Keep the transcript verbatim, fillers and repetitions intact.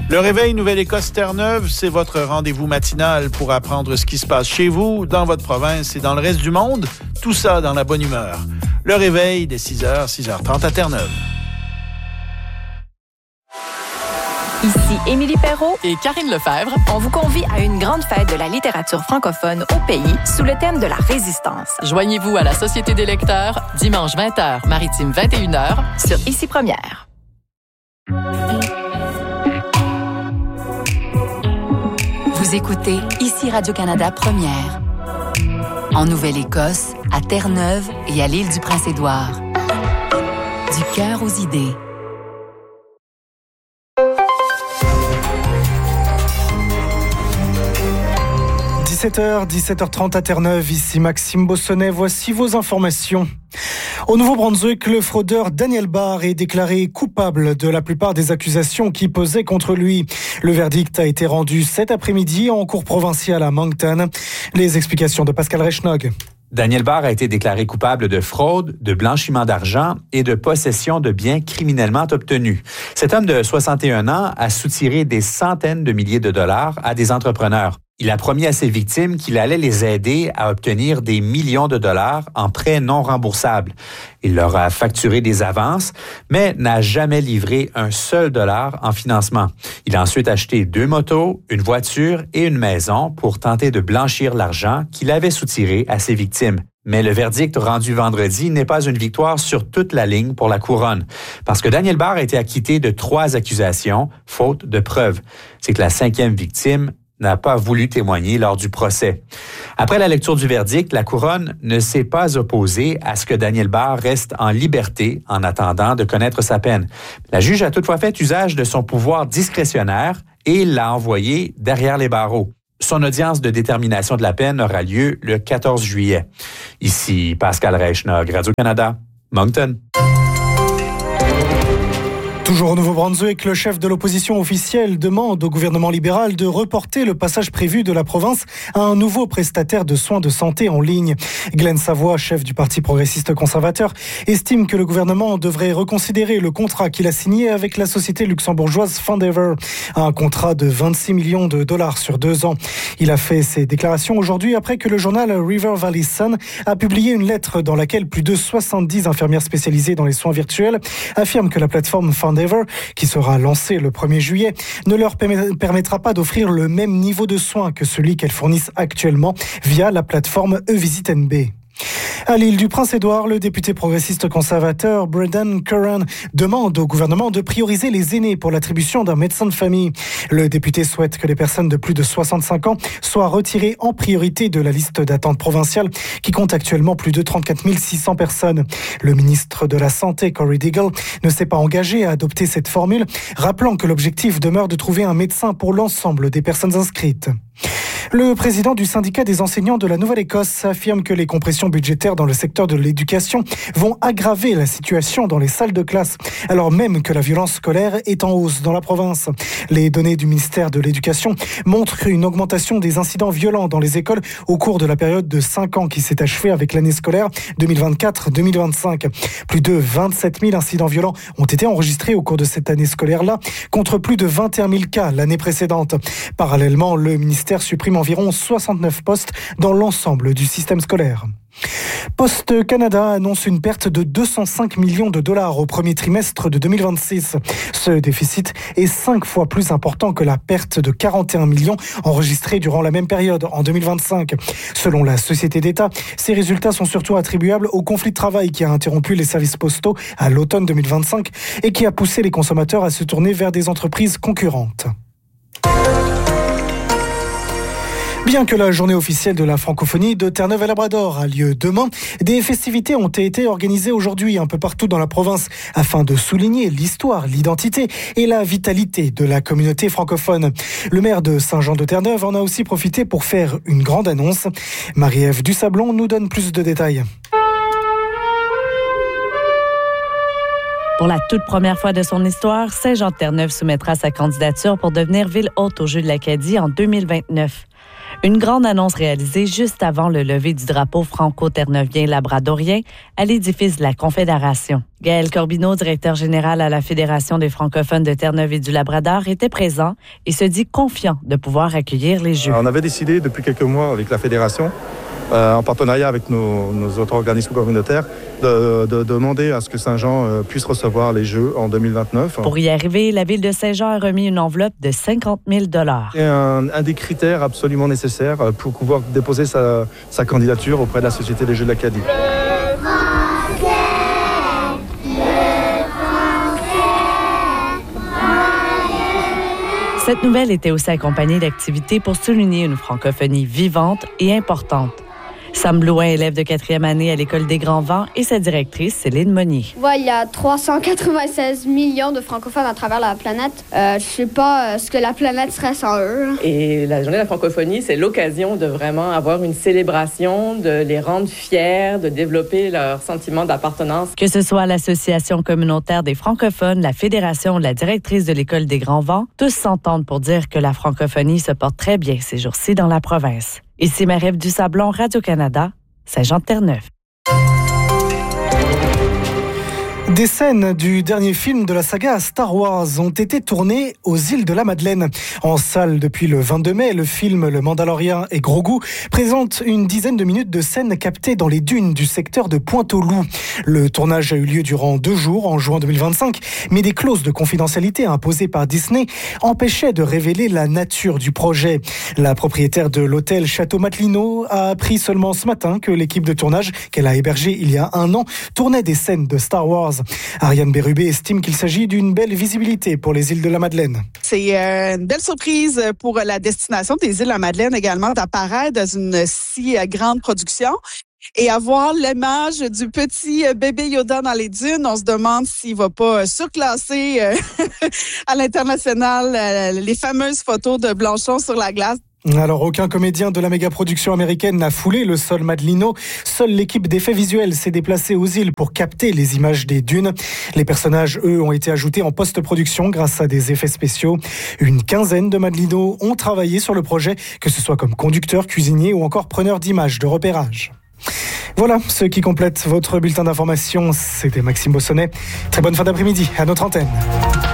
Le Réveil Nouvelle-Écosse Terre-Neuve, c'est votre rendez-vous matinal pour apprendre ce qui se passe chez vous, dans votre province et dans le reste du monde. Tout ça dans la bonne humeur. Le Réveil dès six heures, six heures trente à Terre-Neuve. Ici Émilie Perrault et Karine Lefebvre. On vous convie à une grande fête de la littérature francophone au pays sous le thème de la résistance. Joignez-vous à la Société des lecteurs dimanche vingt heures, maritime vingt et une heures sur Ici Première. Vous écoutez Ici Radio-Canada Première. En Nouvelle-Écosse, à Terre-Neuve et à l'île du Prince-Édouard. Du cœur aux idées. dix-sept heures, dix-sept heures trente à Terre-Neuve, ici Maxime Bossonnet, voici vos informations. Au Nouveau-Brunswick, le fraudeur Daniel Barr est déclaré coupable de la plupart des accusations qui pesaient contre lui. Le verdict a été rendu cet après-midi en cour provinciale à Moncton. Les explications de Pascal Reichnog. Daniel Barr a été déclaré coupable de fraude, de blanchiment d'argent et de possession de biens criminellement obtenus. Cet homme de soixante et un ans a soutiré des centaines de milliers de dollars à des entrepreneurs. Il a promis à ses victimes qu'il allait les aider à obtenir des millions de dollars en prêts non remboursables. Il leur a facturé des avances, mais n'a jamais livré un seul dollar en financement. Il a ensuite acheté deux motos, une voiture et une maison pour tenter de blanchir l'argent qu'il avait soutiré à ses victimes. Mais le verdict rendu vendredi n'est pas une victoire sur toute la ligne pour la couronne, parce que Daniel Barr a été acquitté de trois accusations, faute de preuves. C'est que la cinquième victime n'a pas voulu témoigner lors du procès. Après la lecture du verdict, la couronne ne s'est pas opposée à ce que Daniel Barr reste en liberté en attendant de connaître sa peine. La juge a toutefois fait usage de son pouvoir discrétionnaire et l'a envoyé derrière les barreaux. Son audience de détermination de la peine aura lieu le quatorze juillet. Ici Pascal Reichnog, Radio-Canada, Moncton. Toujours au Nouveau-Brunswick, le chef de l'opposition officielle demande au gouvernement libéral de reporter le passage prévu de la province à un nouveau prestataire de soins de santé en ligne. Glenn Savoie, chef du Parti progressiste conservateur, estime que le gouvernement devrait reconsidérer le contrat qu'il a signé avec la société luxembourgeoise Fundever, un contrat de vingt-six millions de dollars sur deux ans. Il a fait ces déclarations aujourd'hui après que le journal River Valley Sun a publié une lettre dans laquelle plus de soixante-dix infirmières spécialisées dans les soins virtuels affirment que la plateforme Fundever, qui sera lancée le premier juillet, ne leur permettra pas d'offrir le même niveau de soins que celui qu'elles fournissent actuellement via la plateforme eVisit N B. À l'île du Prince-Édouard, le député progressiste conservateur Brendan Curran demande au gouvernement de prioriser les aînés pour l'attribution d'un médecin de famille. Le député souhaite que les personnes de plus de soixante-cinq ans soient retirées en priorité de la liste d'attente provinciale qui compte actuellement plus de trente-quatre mille six cents personnes. Le ministre de la Santé, Corey Deagle, ne s'est pas engagé à adopter cette formule, rappelant que l'objectif demeure de trouver un médecin pour l'ensemble des personnes inscrites. Le président du syndicat des enseignants de la Nouvelle-Écosse affirme que les compressions budgétaires dans le secteur de l'éducation vont aggraver la situation dans les salles de classe, alors même que la violence scolaire est en hausse dans la province. Les données du ministère de l'Éducation montrent une augmentation des incidents violents dans les écoles au cours de la période de cinq ans qui s'est achevée avec l'année scolaire deux mille vingt-quatre deux mille vingt-cinq. Plus de vingt-sept mille incidents violents ont été enregistrés au cours de cette année scolaire-là, contre plus de vingt et un mille cas l'année précédente. Parallèlement, le ministère supprime environ soixante-neuf postes dans l'ensemble du système scolaire. Poste Canada annonce une perte de deux cent cinq millions de dollars au premier trimestre de deux mille vingt-six. Ce déficit est cinq fois plus important que la perte de quarante et un millions enregistrée durant la même période en deux mille vingt-cinq. Selon la société d'État, ces résultats sont surtout attribuables au conflit de travail qui a interrompu les services postaux à l'automne deux mille vingt-cinq et qui a poussé les consommateurs à se tourner vers des entreprises concurrentes. Bien que la journée officielle de la francophonie de Terre-Neuve et Labrador a lieu demain, des festivités ont été organisées aujourd'hui un peu partout dans la province afin de souligner l'histoire, l'identité et la vitalité de la communauté francophone. Le maire de Saint-Jean-de-Terre-Neuve en a aussi profité pour faire une grande annonce. Marie-Ève Dusablon nous donne plus de détails. Pour la toute première fois de son histoire, Saint-Jean-de-Terre-Neuve soumettra sa candidature pour devenir ville hôte aux Jeux de l'Acadie en deux mille vingt-neuf. Une grande annonce réalisée juste avant le lever du drapeau franco-terneuvien-labradorien à l'édifice de la Confédération. Gaël Corbineau, directeur général à la Fédération des francophones de Terre-Neuve et du Labrador, était présent et se dit confiant de pouvoir accueillir les Jeux. On avait décidé depuis quelques mois avec la Fédération, euh, en partenariat avec nos, nos autres organismes communautaires, de, de, de demander à ce que Saint-Jean euh, puisse recevoir les Jeux en deux mille vingt-neuf. Pour y arriver, la Ville de Saint-Jean a remis une enveloppe de cinquante mille dollars. C'est un, un des critères absolument nécessaires pour pouvoir déposer sa, sa candidature auprès de la Société des Jeux de l'Acadie. Cette nouvelle était aussi accompagnée d'activités pour souligner une francophonie vivante et importante. Sam Blouin, élève de quatrième année à l'École des Grands Vents, et sa directrice, Céline Monnier. Ouais, il y a trois cent quatre-vingt-seize millions de francophones à travers la planète. Euh, je sais pas euh, ce que la planète serait sans eux. Et la Journée de la francophonie, c'est l'occasion de vraiment avoir une célébration, de les rendre fiers, de développer leur sentiment d'appartenance. Que ce soit l'Association communautaire des francophones, la Fédération ou la directrice de l'École des Grands Vents, tous s'entendent pour dire que la francophonie se porte très bien ces jours-ci dans la province. Ici Marie-Ève Dusablon, Radio-Canada, Saint-Jean-de-Terre-Neuve. Des scènes du dernier film de la saga Star Wars ont été tournées aux îles de la Madeleine. En salle depuis le vingt-deux mai, le film Le Mandalorian et Grogu présente une dizaine de minutes de scènes captées dans les dunes du secteur de Pointe-aux-Loups. Le tournage a eu lieu durant deux jours en juin deux mille vingt-cinq, mais des clauses de confidentialité imposées par Disney empêchaient de révéler la nature du projet. La propriétaire de l'hôtel Château Matelino a appris seulement ce matin que l'équipe de tournage qu'elle a hébergée il y a un an tournait des scènes de Star Wars. Ariane Bérubé estime qu'il s'agit d'une belle visibilité pour les îles de la Madeleine. C'est une belle surprise pour la destination des îles de la Madeleine également d'apparaître dans une si grande production. Et avoir l'image du petit bébé Yoda dans les dunes, on se demande s'il va pas surclasser à l'international les fameuses photos de Blanchon sur la glace. Alors, aucun comédien de la méga-production américaine n'a foulé le sol madelino. Seule l'équipe d'effets visuels s'est déplacée aux îles pour capter les images des dunes. Les personnages, eux, ont été ajoutés en post-production grâce à des effets spéciaux. Une quinzaine de madelinos ont travaillé sur le projet, que ce soit comme conducteurs, cuisiniers ou encore preneurs d'images de repérage. Voilà ce qui complète votre bulletin d'information. C'était Maxime Bossonnet. Très bonne fin d'après-midi à notre antenne.